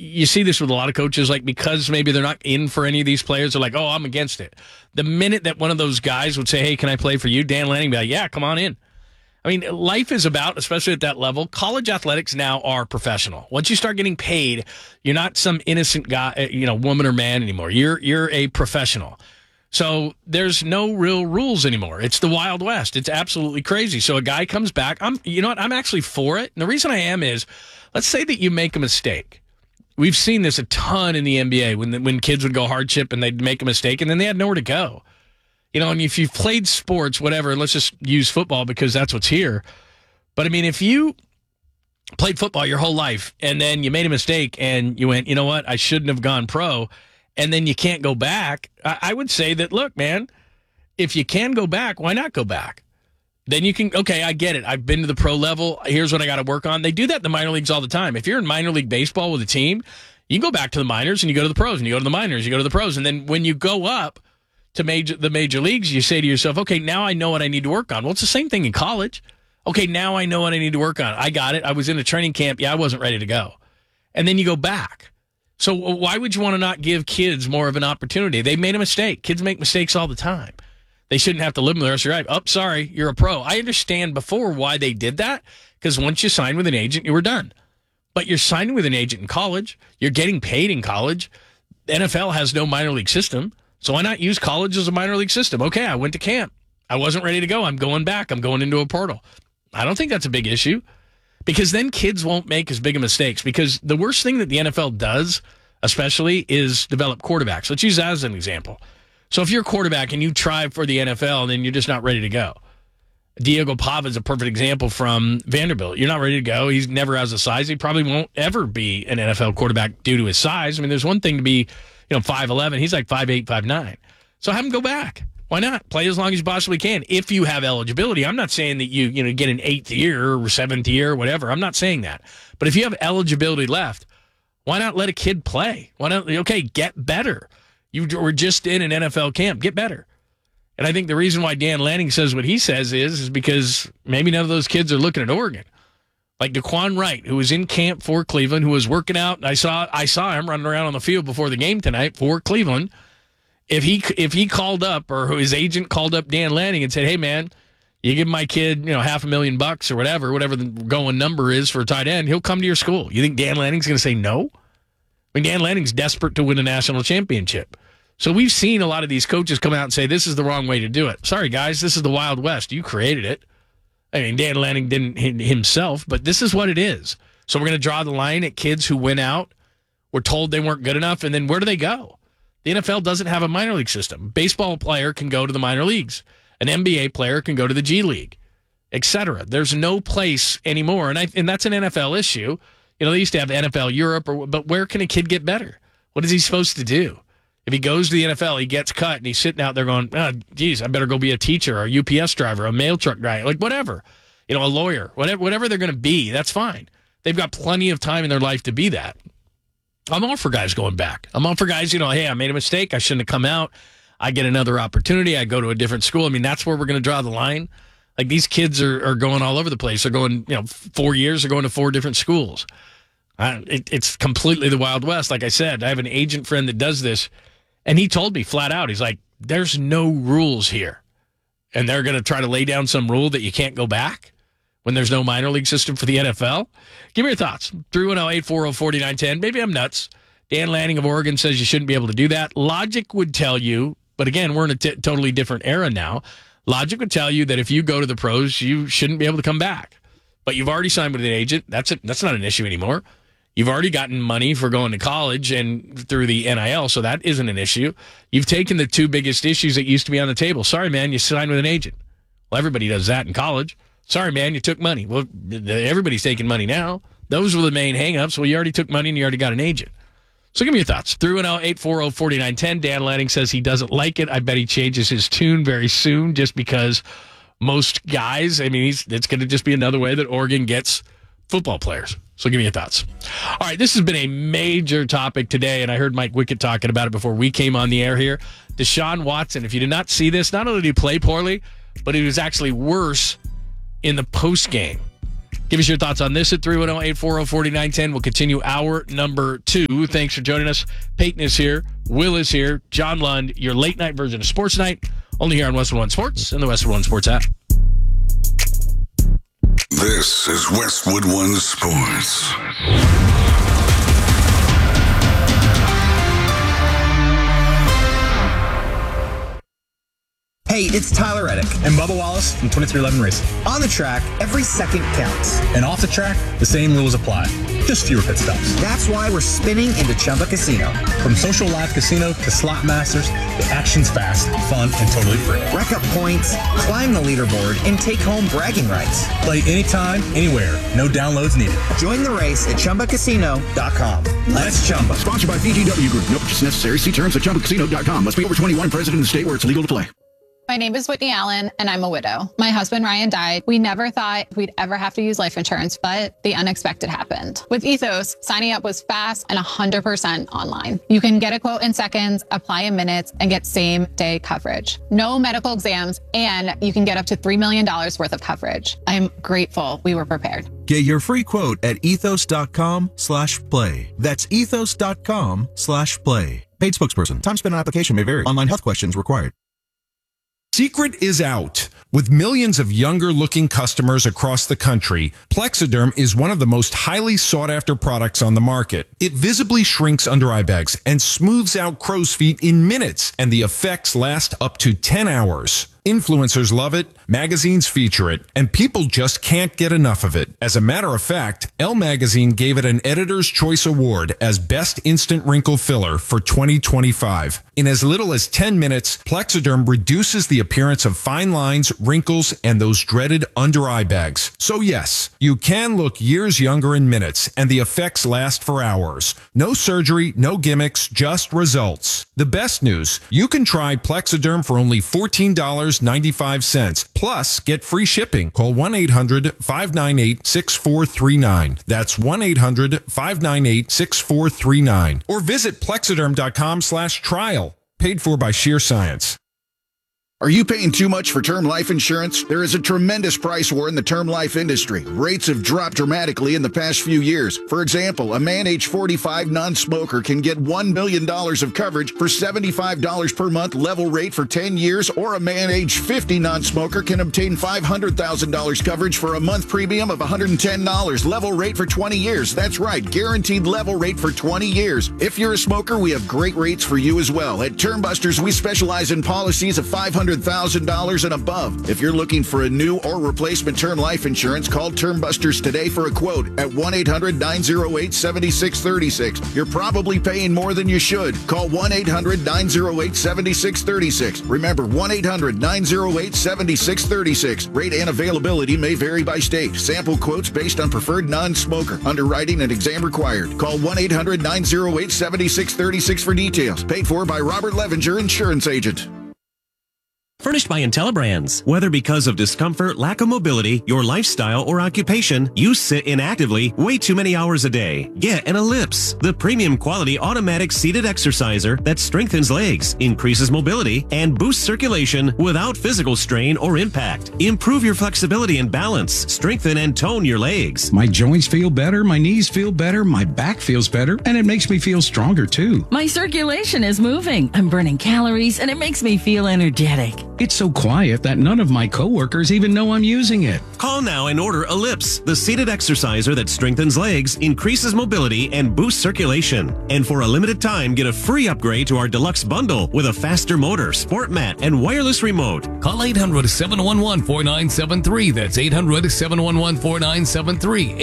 you see this with a lot of coaches, like because maybe they're not in for any of these players, they're like, oh, I'm against it. The minute that one of those guys would say, hey, can I play for you? Dan Lanning would be like, yeah, come on in. I mean, life is about, especially at that level, college athletics now are professional. Once you start getting paid, you're not some innocent guy, woman or man anymore. You're a professional. So there's no real rules anymore. It's the Wild West. It's absolutely crazy. So a guy comes back. I'm actually for it. And the reason I am is, let's say that you make a mistake. We've seen this a ton in the NBA when kids would go hardship and they'd make a mistake and then they had nowhere to go. And if you've played sports, whatever, let's just use football because that's what's here. But I mean, if you played football your whole life and then you made a mistake and you went, you know what, I shouldn't have gone pro, and then you can't go back, I would say that, look, man, if you can go back, why not go back? Then you can, okay, I get it. I've been to the pro level. Here's what I got to work on. They do that in the minor leagues all the time. If you're in minor league baseball with a team, you can go back to the minors and you go to the pros, and you go to the minors, you go to the pros. And then when you go up to the major leagues, you say to yourself, okay, now I know what I need to work on. Well, it's the same thing in college. Okay, now I know what I need to work on. I got it. I was in a training camp. Yeah, I wasn't ready to go. And then you go back. So why would you want to not give kids more of an opportunity? They made a mistake. Kids make mistakes all the time. They shouldn't have to live with the rest of their life. Oh, sorry, you're a pro. I understand before why they did that, because once you signed with an agent, you were done. But you're signing with an agent in college. You're getting paid in college. The NFL has no minor league system. So why not use college as a minor league system? Okay, I went to camp. I wasn't ready to go. I'm going back. I'm going into a portal. I don't think that's a big issue, because then kids won't make as big of mistakes. Because the worst thing that the NFL does, especially, is develop quarterbacks. Let's use that as an example. So if you're a quarterback and you try for the NFL and then you're just not ready to go. Diego Pava is a perfect example from Vanderbilt. You're not ready to go. He's never has the size. He probably won't ever be an NFL quarterback due to his size. I mean, there's one thing to be 5'11". He's like 5'8", 5'9". So have him go back. Why not? Play as long as you possibly can if you have eligibility. I'm not saying that you get an 8th year or 7th year or whatever. I'm not saying that. But if you have eligibility left, why not let a kid play? Why not? Okay, get better. You were just in an NFL camp. Get better. And I think the reason why Dan Lanning says what he says is because maybe none of those kids are looking at Oregon. Like Daquan Wright, who was in camp for Cleveland, who was working out. I saw him running around on the field before the game tonight for Cleveland. If he called up, or his agent called up Dan Lanning and said, hey, man, you give my kid $500,000 or whatever the going number is for a tight end, he'll come to your school. You think Dan Lanning's going to say no? I mean, Dan Lanning's desperate to win a national championship. So we've seen a lot of these coaches come out and say, this is the wrong way to do it. Sorry, guys, this is the Wild West. You created it. I mean, Dan Lanning didn't himself, but this is what it is. So we're going to draw the line at kids who went out, were told they weren't good enough, and then where do they go? The NFL doesn't have a minor league system. Baseball player can go to the minor leagues. An NBA player can go to the G League, etc. There's no place anymore, and that's an NFL issue. They used to have NFL Europe, but where can a kid get better? What is he supposed to do? If he goes to the NFL, he gets cut, and he's sitting out there going, oh, geez, I better go be a teacher or a UPS driver, a mail truck driver, like whatever, a lawyer, whatever they're going to be, that's fine. They've got plenty of time in their life to be that. I'm all for guys going back. I'm all for guys, hey, I made a mistake. I shouldn't have come out. I get another opportunity. I go to a different school. I mean, that's where we're going to draw the line. Like, these kids are going all over the place. They're going, 4 years, they're going to 4 different schools. It's completely the Wild West. Like I said, I have an agent friend that does this, and he told me flat out, he's like, there's no rules here. And they're going to try to lay down some rule that you can't go back when there's no minor league system for the NFL. Give me your thoughts. 310-840-4910. Maybe I'm nuts. Dan Lanning of Oregon says you shouldn't be able to do that. Logic would tell you, but again, we're in a totally different era now. Logic would tell you that if you go to the pros, you shouldn't be able to come back. But you've already signed with an agent. That's not an issue anymore. You've already gotten money for going to college and through the NIL, so that isn't an issue. You've taken the 2 biggest issues that used to be on the table. Sorry, man, you signed with an agent. Well, everybody does that in college. Sorry, man, you took money. Well, everybody's taking money now. Those were the main hang-ups. Well, you already took money and you already got an agent. So give me your thoughts. 310-840-4910. Dan Lanning says he doesn't like it. I bet he changes his tune very soon just because most guys, it's going to just be another way that Oregon gets football players. So give me your thoughts. All right, this has been a major topic today, and I heard Mike Wickett talking about it before we came on the air here. Deshaun Watson, if you did not see this, not only did he play poorly, but he was actually worse in the post game. Give us your thoughts on this at 310-840-4910. We'll continue hour number 2. Thanks for joining us. Peyton is here. Will is here. John Lund, your late night version of Sports Night, only here on Westwood One Sports and the Westwood One Sports app. This is Westwood One Sports. Hey, it's Tyler Reddick and Bubba Wallace from 2311 Racing. On the track, every second counts. And off the track, the same rules apply. Just fewer pit stops. That's why we're spinning into Chumba Casino. From social live casino to slot masters, the action's fast, fun, and totally free. Rack up points, climb the leaderboard, and take home bragging rights. Play anytime, anywhere. No downloads needed. Join the race at ChumbaCasino.com. Let's Chumba. Sponsored by VGW Group. No purchase necessary. See terms at ChumbaCasino.com. Must be over 21, present in the state where it's legal to play. My name is Whitney Allen, and I'm a widow. My husband, Ryan, died. We never thought we'd ever have to use life insurance, but the unexpected happened. With Ethos, signing up was fast and 100% online. You can get a quote in seconds, apply in minutes, and get same-day coverage. No medical exams, and you can get up to $3 million worth of coverage. I'm grateful we were prepared. Get your free quote at ethos.com/play. That's ethos.com/play. Paid spokesperson. Time spent on application may vary. Online health questions required. Secret is out. With millions of younger-looking customers across the country, Plexiderm is one of the most highly sought-after products on the market. It visibly shrinks under-eye bags and smooths out crow's feet in minutes, and the effects last up to 10 hours. Influencers love it, magazines feature it, and people just can't get enough of it. As a matter of fact, Elle Magazine gave it an Editor's Choice Award as Best Instant Wrinkle Filler for 2025. In as little as 10 minutes, Plexiderm reduces the appearance of fine lines, wrinkles, and those dreaded under-eye bags. So yes, you can look years younger in minutes, and the effects last for hours. No surgery, no gimmicks, just results. The best news, you can try Plexiderm for only $14.95. Plus, get free shipping. Call 1-800-598-6439. That's 1-800-598-6439. Or visit plexiderm.com/trial. Paid for by Sheer Science. Are you paying too much for term life insurance? There is a tremendous price war in the term life industry. Rates have dropped dramatically in the past few years. For example, a man age 45 non-smoker can get $1 million of coverage for $75 per month level rate for 10 years, or a man age 50 non-smoker can obtain $500,000 coverage for a month premium of $110 level rate for 20 years. That's right, guaranteed level rate for 20 years. If you're a smoker, we have great rates for you as well. At Term Busters, we specialize in policies of $500,000 and above. If you're looking for a new or replacement term life insurance, call Term Busters today for a quote at 1-800-908-7636. You're probably paying more than you should. Call 1-800-908-7636. Remember, 1-800-908-7636. Rate and availability may vary by state. Sample quotes based on preferred non-smoker. Underwriting and exam required. Call 1-800-908-7636 for details. Paid for by Robert Levinger, insurance agent. Furnished by IntelliBrands. Whether because of discomfort, lack of mobility, your lifestyle, or occupation, you sit inactively way too many hours a day. Get an Ellipse, the premium quality automatic seated exerciser that strengthens legs, increases mobility, and boosts circulation without physical strain or impact. Improve your flexibility and balance, strengthen and tone your legs. My joints feel better, my knees feel better, my back feels better, and it makes me feel stronger too. My circulation is moving, I'm burning calories, and it makes me feel energetic. It's so quiet that none of my coworkers even know I'm using it. Call now and order Ellipse, the seated exerciser that strengthens legs, increases mobility, and boosts circulation. And for a limited time, get a free upgrade to our deluxe bundle with a faster motor, sport mat, and wireless remote. Call 800-711-4973. That's 800-711-4973.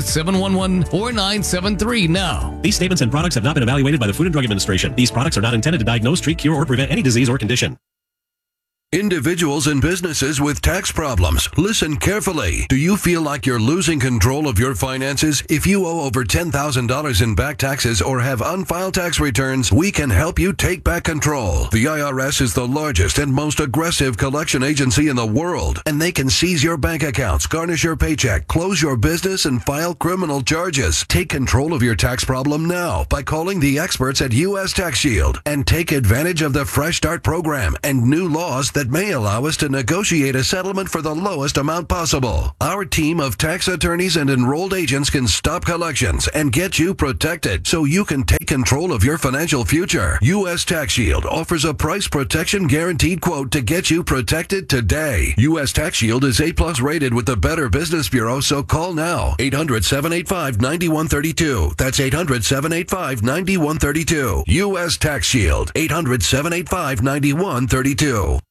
800-711-4973 now. These statements and products have not been evaluated by the Food and Drug Administration. These products are not intended to diagnose, treat, cure, or prevent any disease or condition. Individuals and businesses with tax problems, listen carefully. Do you feel like you're losing control of your finances? If you owe over $10,000 in back taxes or have unfiled tax returns, we can help you take back control. The IRS is the largest and most aggressive collection agency in the world, and they can seize your bank accounts, garnish your paycheck, close your business, and file criminal charges. Take control of your tax problem now by calling the experts at U.S. Tax Shield and take advantage of the Fresh Start program and new laws that may allow us to negotiate a settlement for the lowest amount possible. Our team of tax attorneys and enrolled agents can stop collections and get you protected so you can take control of your financial future. U.S. Tax Shield offers a price protection guaranteed quote to get you protected today. U.S. Tax Shield is A+ rated with the Better Business Bureau, so call now. 800-785-9132. That's 800-785-9132. U.S. Tax Shield. 800-785-9132.